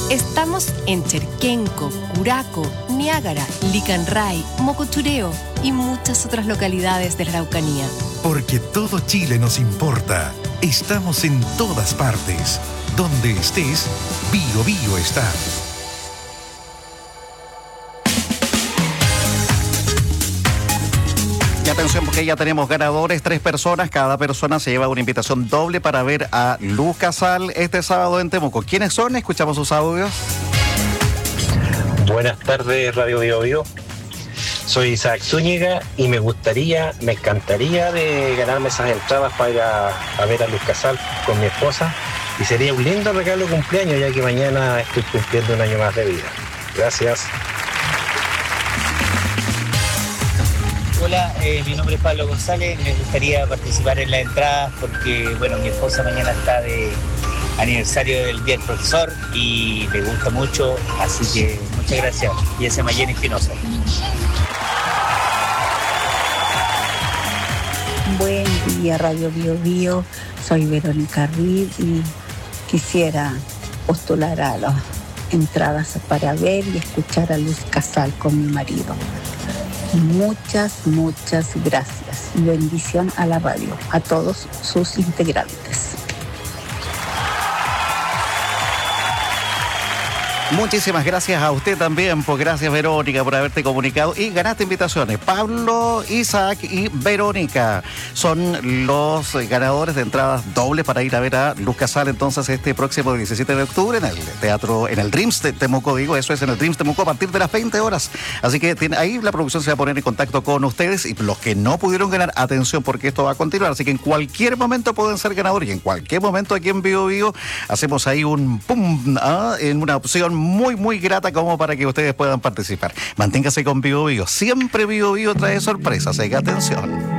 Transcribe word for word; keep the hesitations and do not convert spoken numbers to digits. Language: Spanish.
Estamos en Cherquenco, Curaco, Niágara, Licanray, Mocochureo y muchas otras localidades de la Araucanía. Porque todo Chile nos importa. Estamos en todas partes. Donde estés, Bio Bio está. Y atención, porque ya tenemos ganadores, tres personas, cada persona se lleva una invitación doble para ver a Luz Casal este sábado en Temuco. ¿Quiénes son? Escuchamos sus audios. Buenas tardes, Radio Bio Bio. Soy Isaac Zúñiga y me gustaría, me encantaría de ganarme esas entradas para ir a, a ver a Luz Casal con mi esposa. Y sería un lindo regalo de cumpleaños, ya que mañana estoy cumpliendo un año más de vida. Gracias. Hola, eh, mi nombre es Pablo González. Me gustaría participar en la entrada porque, bueno, mi esposa mañana está de aniversario del Día del Profesor y le gusta mucho, así que muchas gracias. Y ese Mayén Espinosa. Buen día, Radio Bio Bio. Soy Verónica Ruiz y quisiera postular a las entradas para ver y escuchar a Luz Casal con mi marido. Muchas, muchas gracias y bendición a la radio, a todos sus integrantes. Muchísimas gracias a usted también, pues gracias Verónica por haberte comunicado y ganaste invitaciones. Pablo, Isaac y Verónica son los ganadores de entradas dobles para ir a ver a Luz Casal entonces este próximo diecisiete de octubre en el teatro, en el Dreams de Temuco, digo, eso es en el Dreams Temuco a partir de las veinte horas. Así que tiene, ahí la producción se va a poner en contacto con ustedes y los que no pudieron ganar, atención porque esto va a continuar, así que en cualquier momento pueden ser ganadores y en cualquier momento aquí en Bio Bio hacemos ahí un pum, ¿ah? En una opción muy, muy grata como para que ustedes puedan participar. Manténgase con Bio Bio. Siempre Bio Bio trae sorpresas. Así que atención.